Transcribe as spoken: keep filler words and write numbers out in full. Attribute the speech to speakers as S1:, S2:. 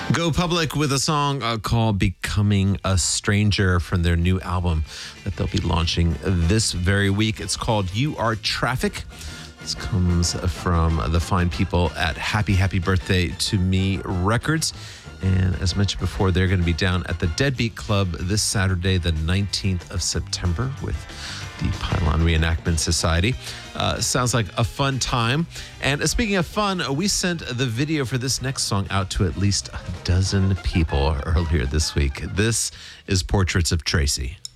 S1: Go Public with a song uh, called Becoming a Stranger from their new album that they'll be launching this very week. It's called You Are Traffic. This comes from the fine people at Happy Happy Birthday to Me Records. And as mentioned before, they're going to be down at the Deadbeat Club this Saturday, the nineteenth of September, with the Pylon Reenactment Society. Uh, sounds like a fun time. And uh, speaking of fun, uh, we sent the video for this next song out to at least a dozen people earlier this week. This is Portraits of Tracy.